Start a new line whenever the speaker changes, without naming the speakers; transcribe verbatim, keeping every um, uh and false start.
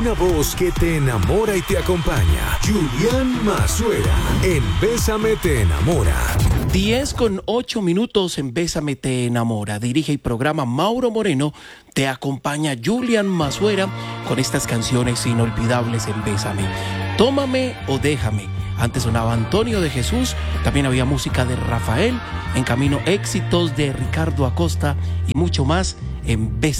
Una voz que te enamora y te acompaña. Julián Mazuera en Bésame te enamora.
diez con ocho minutos en Bésame te enamora. Dirige y programa Mauro Moreno. Te acompaña Julián Mazuera con estas canciones inolvidables en Bésame. Tómame o déjame. Antes sonaba Antonio de Jesús. También había música de Rafael. En camino, éxitos de Ricardo Acosta y mucho más en Bésame.